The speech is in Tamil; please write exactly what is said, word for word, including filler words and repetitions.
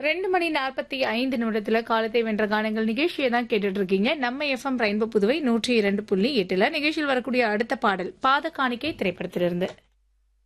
ரெண்டு மணி நாற்பத்தி ஐந்து நிமிடத்துல காலத்தை வென்ற கானங்கள் நிகழ்ச்சியை தான் கேட்டுட்டு இருக்கீங்க. நம்ம எஃப்எம் ரெயின்போ புதுவை நூற்றி இரண்டு புள்ளி எட்டுல நிகழ்ச்சியில் வரக்கூடிய அடுத்த பாடல் பாத காணிக்கை திரைப்படத்திலிருந்து.